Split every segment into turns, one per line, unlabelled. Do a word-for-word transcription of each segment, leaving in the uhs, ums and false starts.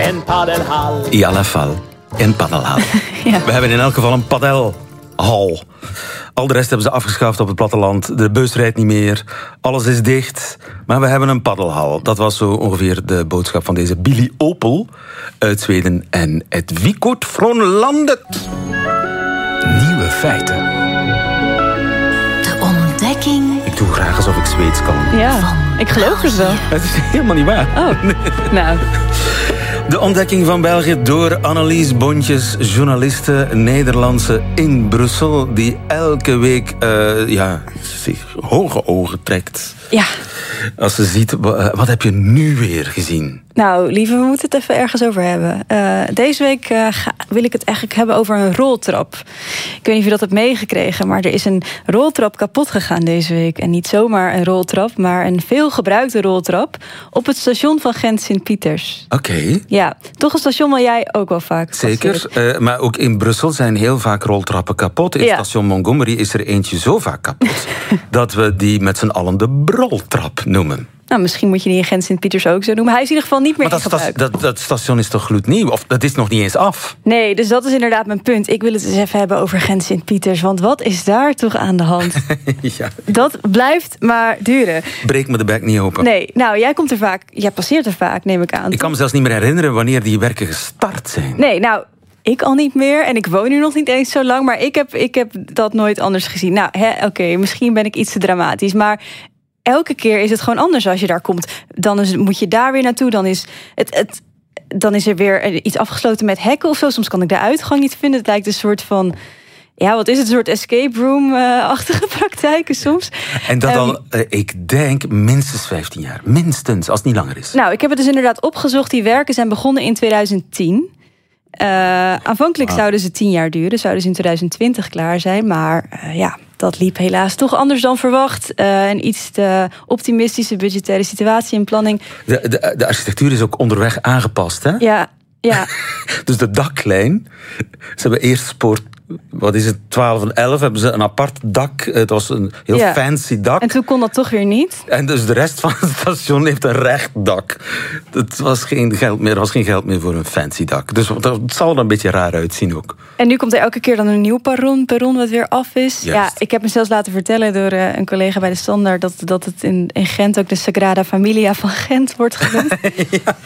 en paddelhal.
In alle geval een paddelhal. Ja. We hebben in elk geval een paddelhal. Al de rest hebben ze afgeschaft op het platteland. De bus rijdt niet meer. Alles is dicht. Maar we hebben een paddelhal. Dat was zo ongeveer de boodschap van deze Billy Opel uit Zweden en het Wikort från landet.
Nieuwe feiten.
De ontdekking.
Ik doe graag alsof ik Zweeds kan.
Ja, ik geloof het wel.
Het is helemaal niet waar.
Oh, nou...
De ontdekking van België door Annelies Bontjes, journaliste Nederlandse in Brussel, die elke week uh, ja, zich hoge ogen trekt.
Ja.
Als ze ziet, wat heb je nu weer gezien?
Nou, lieve, we moeten het even ergens over hebben. Uh, deze week uh, ga, wil ik het eigenlijk hebben over een roltrap. Ik weet niet of je dat hebt meegekregen, maar er is een roltrap kapot gegaan deze week. En niet zomaar een roltrap, maar een veelgebruikte roltrap op het station van Gent-Sint-Pieters.
Oké. Okay.
Ja, toch een station waar jij ook wel vaak
Zeker, uh, maar ook in Brussel zijn heel vaak roltrappen kapot. In ja. station Montgomery is er eentje zo vaak kapot dat we die met z'n allen de broltrap noemen.
Nou, misschien moet je die in Gent-Sint-Pieters ook zo noemen. Hij is in ieder geval niet meer
maar
in gebruik.
Dat, dat, dat station is toch gloednieuw? Of dat is nog niet eens af?
Nee, dus dat is inderdaad mijn punt. Ik wil het eens even hebben over Gent-Sint-Pieters. Want wat is daar toch aan de hand?
Ja.
Dat blijft maar duren.
Breek me de bek niet open.
Nee, nou, jij komt er vaak, jij passeert er vaak, neem ik aan.
Ik kan me zelfs niet meer herinneren wanneer die werken gestart zijn.
Nee, nou... Ik al niet meer en ik woon nu nog niet eens zo lang... maar ik heb, ik heb dat nooit anders gezien. Nou, oké, okay, misschien ben ik iets te dramatisch... maar elke keer is het gewoon anders als je daar komt. Dan is, moet je daar weer naartoe, dan is, het, het, dan is er weer iets afgesloten met hekken of zo. Soms kan ik de uitgang niet vinden. Het lijkt een soort van... Ja, wat is het? Een soort escape room-achtige praktijken soms.
En dat
um,
al, uh, ik denk, minstens vijftien jaar. Minstens, als het niet langer is.
Nou, ik heb het dus inderdaad opgezocht. Die werken zijn begonnen in tweeduizend tien... Uh, aanvankelijk ah. zouden ze tien jaar duren, zouden ze in tweeduizend twintig klaar zijn, maar uh, ja, dat liep helaas toch anders dan verwacht. Uh, een iets te optimistische budgettaire situatie en planning.
De, de, de architectuur is ook onderweg aangepast, hè?
Ja, ja.
Dus de daklijn, ze hebben eerst spoor, wat is het, twaalf en elf hebben ze een apart dak. Het was een heel ja. fancy dak.
En toen kon dat toch weer niet.
En dus de rest van het station heeft een recht dak. Het was geen geld meer, er was geen geld meer voor een fancy dak. Dus het zal er een beetje raar uitzien ook.
En nu komt er elke keer dan een nieuw perron, perron wat weer af is.
Juist. Ja,
ik heb me zelfs laten vertellen door uh, een collega bij de Standaard... dat, dat het in, in Gent ook de Sagrada Familia van Gent wordt genoemd. Ja.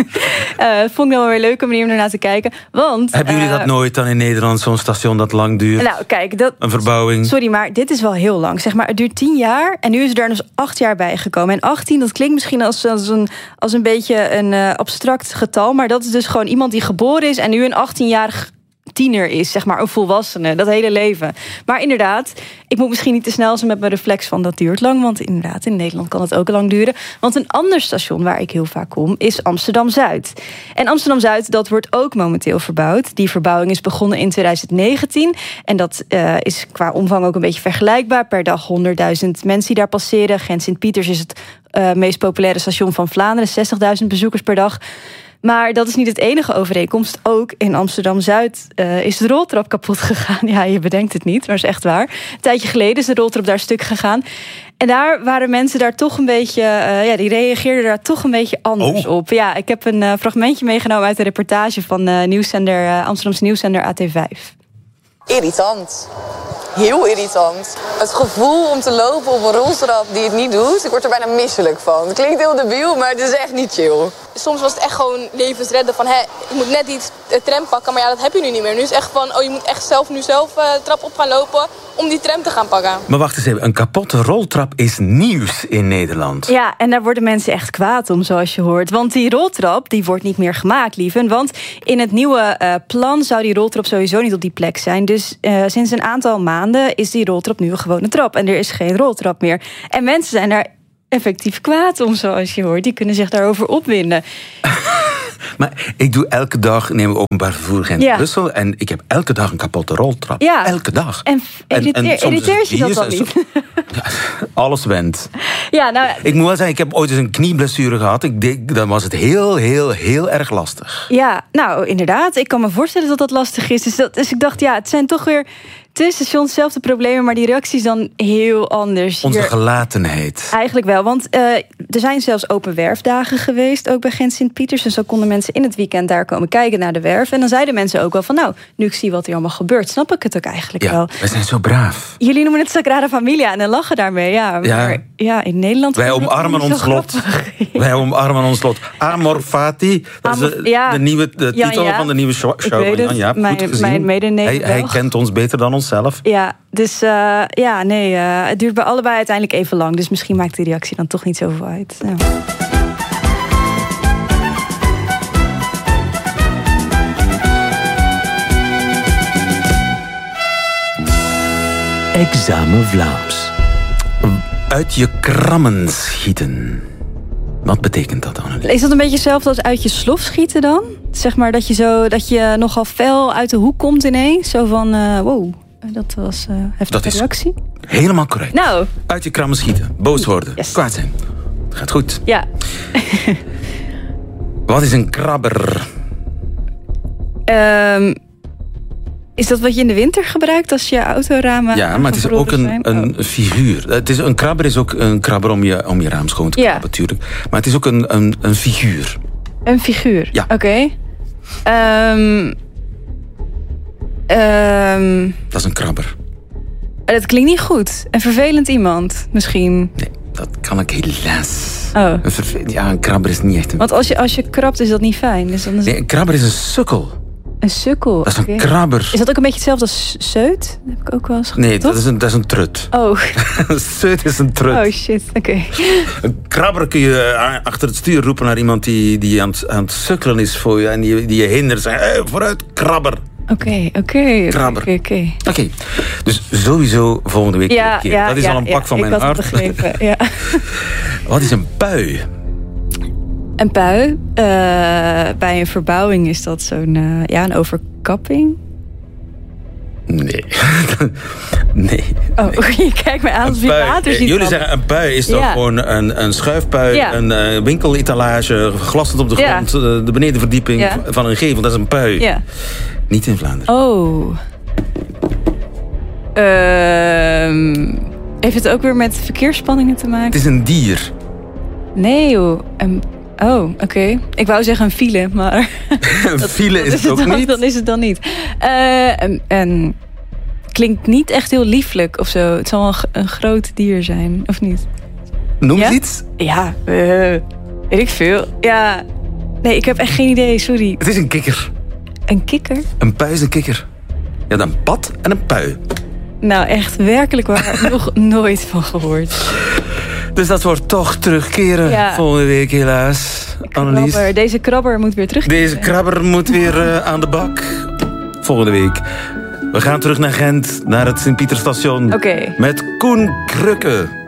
Uh, dat vond ik wel weer een leuke manier om ernaar te kijken. Want,
hebben jullie
uh,
dat nooit dan in Nederland, zo'n station dat lang duurt?
Nou, kijk, dat,
een verbouwing.
Sorry, maar dit is wel heel lang. Zeg maar, het duurt tien jaar en nu is er daar dus acht jaar bij gekomen. En achttien, dat klinkt misschien als, als, een, als een beetje een uh, abstract getal... maar dat is dus gewoon iemand die geboren is... en nu een achttienjarig tiener is, zeg maar, een volwassene, dat hele leven. Maar inderdaad, ik moet misschien niet te snel zijn met mijn reflex van dat duurt lang, want inderdaad, in Nederland kan het ook lang duren. Want een ander station waar ik heel vaak kom, is Amsterdam-Zuid. En Amsterdam-Zuid, dat wordt ook momenteel verbouwd. Die verbouwing is begonnen in tweeduizend negentien en dat uh, is qua omvang ook een beetje vergelijkbaar. Per dag honderdduizend mensen die daar passeren. Gent-Sint-Pieters is het uh, meest populaire station van Vlaanderen, zestigduizend bezoekers per dag. Maar dat is niet het enige overeenkomst. Ook in Amsterdam-Zuid uh, is de roltrap kapot gegaan. Ja, je bedenkt het niet, maar is echt waar. Een tijdje geleden is de roltrap daar stuk gegaan. En daar waren mensen daar toch een beetje... Uh, ja, die reageerden daar toch een beetje anders oh. op. Ja, ik heb een uh, fragmentje meegenomen uit de reportage van uh, nieuwszender, uh, Amsterdamse nieuwszender A T vijf.
Irritant. Heel irritant. Het gevoel om te lopen op een roltrap die het niet doet, ik word er bijna misselijk van. Het klinkt heel debiel, maar het is echt niet chill.
Soms was het echt gewoon levensredden van, hé, je moet net iets de tram pakken, maar ja, dat heb je nu niet meer. Nu is het echt van, oh, je moet echt zelf nu zelf uh, de trap op gaan lopen om die tram te gaan pakken.
Maar wacht eens even, een kapotte roltrap is nieuws in Nederland.
Ja, en daar worden mensen echt kwaad om, zoals je hoort. Want die roltrap, die wordt niet meer gemaakt, lieven. Want in het nieuwe uh, plan zou die roltrap sowieso niet op die plek zijn. Dus uh, sinds een aantal maanden is die roltrap nu een gewone trap. En er is geen roltrap meer. En mensen zijn daar effectief kwaad om, zoals je hoort. Die kunnen zich daarover opwinden.
Maar ik doe elke dag, neem ik openbaar vervoer in ja. Brussel... en ik heb elke dag een kapotte roltrap. Ja. Elke dag.
En irriteert je dat dan niet? Soms,
ja, alles went.
Ja, nou,
ik moet wel zeggen, ik heb ooit eens een knieblessure gehad. Ik denk, dan was het heel, heel, heel erg lastig.
Ja, nou, inderdaad. Ik kan me voorstellen dat dat lastig is. Dus, dat, dus ik dacht, ja, het zijn toch weer... tussen hetzelfde problemen, maar die reactie is dan heel anders.
Onze
Hier,
gelatenheid.
eigenlijk wel, want uh, er zijn zelfs open werfdagen geweest, ook bij Gent Sint-Pieters. Dus dan konden mensen in het weekend daar komen kijken naar de werf. En dan zeiden mensen ook wel van, nou, nu ik zie wat er allemaal gebeurt, snap ik het ook eigenlijk
ja,
wel.
wij zijn zo braaf.
Jullie noemen het Sagrada Familia en dan lachen daarmee, ja. Maar
Ja.
ja, in Nederland...
Wij omarmen ons lot. Wij omarmen ons lot. Amor Fati, dat is de,
Amor- ja.
de, nieuwe, de
Jan
titel
Jaap.
van de nieuwe show.
Ik weet het.
Jan Jaap,
Mijn-
goed gezien.
mijn mede-Nederlander.
hij, hij kent ons beter dan onszelf.
Ja, dus uh, ja, nee, uh, het duurt bij allebei uiteindelijk even lang. Dus misschien maakt die reactie dan toch niet zoveel uit. Ja.
Examen Vlaams.
Uit je krammen schieten. Wat betekent dat, Annelies?
Is dat een beetje hetzelfde als uit je slof schieten dan? Zeg maar dat je, zo, dat je nogal fel uit de hoek komt ineens. Zo van, uh, wow, dat was uh, heftige
Dat is
reactie.
helemaal correct.
Nou,
Uit je krammen schieten. Boos worden.
Yes.
Kwaad zijn. Gaat goed.
ja.
Wat is een krabber?
Um, is dat wat je in de winter gebruikt als je autoramen
Ja, maar het is ook
aangevroren
een,
zijn?
een figuur. Het is, een krabber is ook een krabber om je, om je raam schoon te
Ja.
krabben, natuurlijk. Maar het is ook een, een, een figuur.
Oh, een figuur?
Ja.
Oké. Okay. Um, um,
Dat is een krabber.
dat klinkt niet goed. Een vervelend iemand, misschien.
Nee, dat kan ik helaas.
Oh.
Een verve- ja, een krabber is niet echt een...
Want als je, als je krabt, is dat niet fijn. Dus dan is
Nee,
het
een krabber is een sukkel.
een sukkel.
Dat is een
Oké.
krabber.
Is dat ook een beetje hetzelfde als zeut? Dat heb ik ook wel eens
Nee,
gehoord,
dat
toch?
is een, dat is een trut.
Oh,
Een zeut is een trut.
oh shit, oké.
Een krabber kun je uh, achter het stuur roepen naar iemand die, die aan, het, aan het sukkelen is voor je en die, die je hindert. Zeg, hey, vooruit, krabber.
Oké, oké.
Krabber.
Oké, oké.
Oké, dus sowieso volgende week
Ja,
een keer.
ja,
dat is
ja,
al een pak
ja,
van
ik
mijn
had het
hart.
begrepen, ja.
Wat is een pui?
Een pui. Uh, bij een verbouwing is dat zo'n uh, ja, een overkapping.
Nee. nee.
Oh, je kijkt mij aan als je water ziet.
Jullie
dan.
zeggen een pui is toch
Ja.
gewoon een, een schuifpui,
Ja.
een uh, winkeletalage, glassend op de
Ja.
grond, uh, de benedenverdieping
Ja.
van een gevel. Dat is een pui.
Ja.
Niet in Vlaanderen.
Oh. Uh, heeft het ook weer met verkeersspanningen te maken?
Het is een dier.
Nee joh. Een, oh, oké. Okay. Ik wou zeggen een file, maar...
Een file is
dat
het ook
dan,
niet.
Dan is het dan niet. Uh, en, en klinkt niet echt heel lieflijk of zo. Het zal wel een, een groot dier zijn, of niet?
Noem
Ja?
eens iets.
Ja, uh, weet ik veel. Ja, nee, ik heb echt geen idee, sorry.
Het is een kikker.
Een kikker?
Een pui is een kikker. Ja, dan een pad en een pui.
Nou, echt werkelijk waar. Nog nooit van gehoord.
Dus dat wordt toch terugkeren
Ja.
volgende week helaas. Annelies.
Krabber. Deze krabber moet weer terug.
Deze krabber moet weer uh, aan de bak. Volgende week. We gaan terug naar Gent, naar het Sint-Pieterstation.
Oké.
Met Koen Krukke.